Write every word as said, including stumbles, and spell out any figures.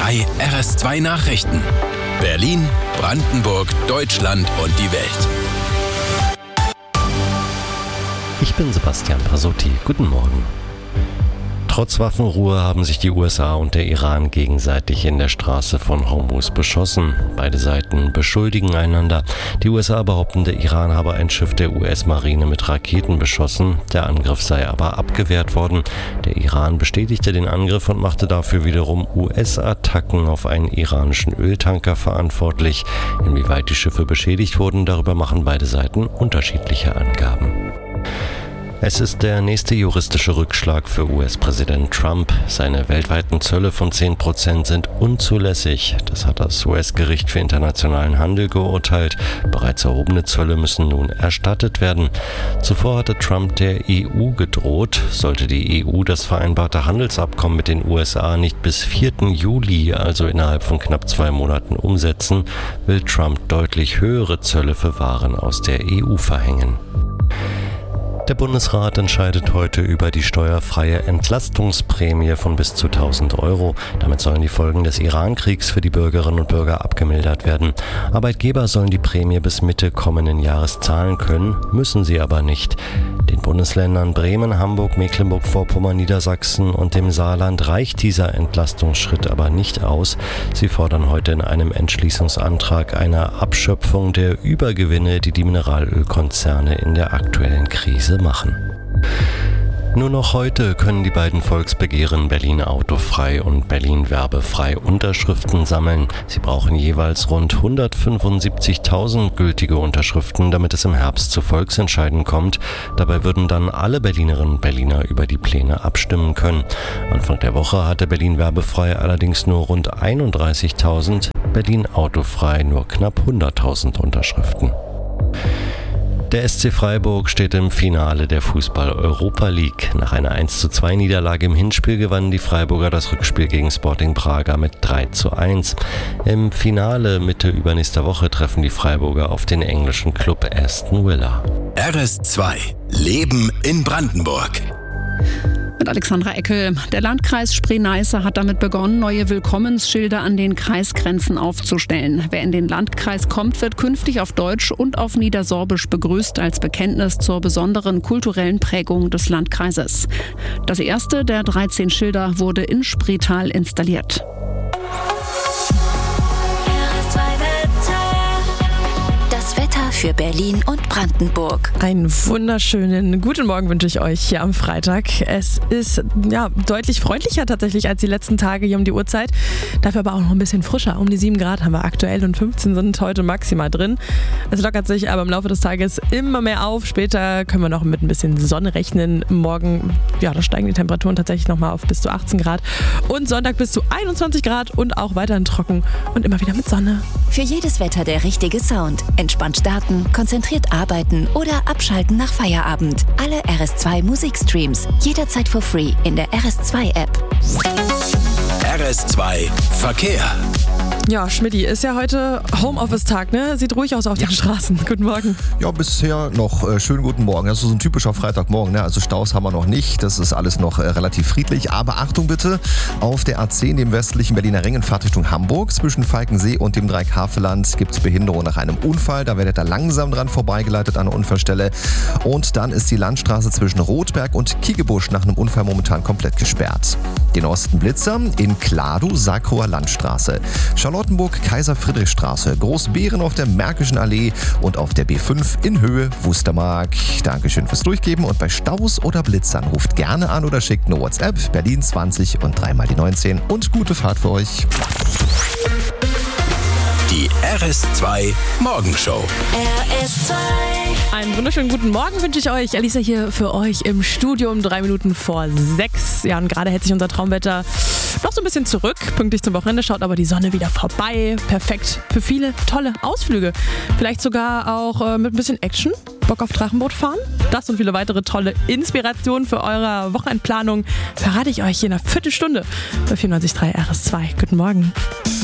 drei R S zwei Nachrichten. Berlin, Brandenburg, Deutschland und die Welt. Ich bin Sebastian Pasotti. Guten Morgen. Trotz Waffenruhe haben sich die U S A und der Iran gegenseitig in der Straße von Hormuz beschossen. Beide Seiten beschuldigen einander. Die U S A behaupten, der Iran habe ein Schiff der U S-Marine mit Raketen beschossen. Der Angriff sei aber abgewehrt worden. Der Iran bestätigte den Angriff und machte dafür wiederum U S-Attacken auf einen iranischen Öltanker verantwortlich. Inwieweit die Schiffe beschädigt wurden, darüber machen beide Seiten unterschiedliche Angaben. Es ist der nächste juristische Rückschlag für U S-Präsident Trump. Seine weltweiten Zölle von zehn Prozent sind unzulässig. Das hat das U S-Gericht für internationalen Handel geurteilt. Bereits erhobene Zölle müssen nun erstattet werden. Zuvor hatte Trump der E U gedroht. Sollte die E U das vereinbarte Handelsabkommen mit den U S A nicht bis vierten Juli, also innerhalb von knapp zwei Monaten, umsetzen, will Trump deutlich höhere Zölle für Waren aus der E U verhängen. Der Bundesrat entscheidet heute über die steuerfreie Entlastungsprämie von bis zu tausend Euro. Damit sollen die Folgen des Iran-Kriegs für die Bürgerinnen und Bürger abgemildert werden. Arbeitgeber sollen die Prämie bis Mitte kommenden Jahres zahlen können, müssen sie aber nicht. Den Bundesländern Bremen, Hamburg, Mecklenburg-Vorpommern, Niedersachsen und dem Saarland reicht dieser Entlastungsschritt aber nicht aus. Sie fordern heute in einem Entschließungsantrag eine Abschöpfung der Übergewinne, die die Mineralölkonzerne in der aktuellen Krise machen. Nur noch heute können die beiden Volksbegehren Berlin autofrei und Berlin werbefrei Unterschriften sammeln. Sie brauchen jeweils rund hundertfünfundsiebzigtausend gültige Unterschriften, damit es im Herbst zu Volksentscheiden kommt. Dabei würden dann alle Berlinerinnen und Berliner über die Pläne abstimmen können. Anfang der Woche hatte Berlin werbefrei allerdings nur rund einunddreißigtausend, Berlin autofrei nur knapp hunderttausend Unterschriften. Der S C Freiburg steht im Finale der Fußball-Europa League. Nach einer eins zu zwei Niederlage im Hinspiel gewannen die Freiburger das Rückspiel gegen Sporting Braga mit drei zu eins. Im Finale Mitte übernächster Woche treffen die Freiburger auf den englischen Club Aston Villa. R S zwei. Leben in Brandenburg. Mit Alexandra Eckel. Der Landkreis Spree-Neiße hat damit begonnen, neue Willkommensschilder an den Kreisgrenzen aufzustellen. Wer in den Landkreis kommt, wird künftig auf Deutsch und auf Niedersorbisch begrüßt, als Bekenntnis zur besonderen kulturellen Prägung des Landkreises. Das erste der dreizehn Schilder wurde in Spreetal installiert. Für Berlin und Brandenburg. Einen wunderschönen guten Morgen wünsche ich euch hier am Freitag. Es ist ja deutlich freundlicher tatsächlich als die letzten Tage hier um die Uhrzeit. Dafür aber auch noch ein bisschen frischer. Um die sieben Grad haben wir aktuell und fünfzehn sind heute maximal drin. Es lockert sich aber im Laufe des Tages immer mehr auf. Später können wir noch mit ein bisschen Sonne rechnen. Morgen, ja, da steigen die Temperaturen tatsächlich nochmal auf bis zu achtzehn Grad. Und Sonntag bis zu einundzwanzig Grad und auch weiterhin trocken und immer wieder mit Sonne. Für jedes Wetter der richtige Sound. Entspannt starten, konzentriert arbeiten oder abschalten nach Feierabend. Alle R S zwei Musikstreams jederzeit for free in der R S zwei App. R S zwei Verkehr. Ja, Schmidti, ist ja heute Homeoffice-Tag, ne? Sieht ruhig aus auf den Straßen. Guten Morgen. Ja, bisher noch äh, schönen guten Morgen. Das ist so ein typischer Freitagmorgen, ne? Also Staus haben wir noch nicht. Das ist alles noch äh, relativ friedlich. Aber Achtung bitte, auf der A zehn, dem westlichen Berliner Ring in Fahrtrichtung Hamburg, zwischen Falkensee und dem Dreieck-Havelland gibt es Behinderung nach einem Unfall. Da werdet ihr langsam dran vorbeigeleitet an der Unfallstelle. Und dann ist die Landstraße zwischen Rotberg und Kiegebusch nach einem Unfall momentan komplett gesperrt. Den Osten Blitzer in Kladow, Sakroer Landstraße. Charlottenburg, Kaiser-Friedrich-Straße, Großbeeren auf der Märkischen Allee und auf der B fünf in Höhe Wustermark. Dankeschön fürs Durchgeben und bei Staus oder Blitzern ruft gerne an oder schickt eine WhatsApp Berlin zwanzig und dreimal die neunzehn und gute Fahrt für euch. Die R S zwei Morgenshow. R S zwei. Einen wunderschönen guten Morgen wünsche ich euch. Alisa hier für euch im Studio um drei Minuten vor sechs. Ja, und gerade hält sich unser Traumwetter noch so ein bisschen zurück. Pünktlich zum Wochenende schaut aber die Sonne wieder vorbei. Perfekt für viele tolle Ausflüge. Vielleicht sogar auch äh, mit ein bisschen Action. Bock auf Drachenboot fahren? Das und viele weitere tolle Inspirationen für eure Wochenendplanung verrate ich euch in einer Viertelstunde bei vierundneunzig Komma drei R S zwei. Guten Morgen.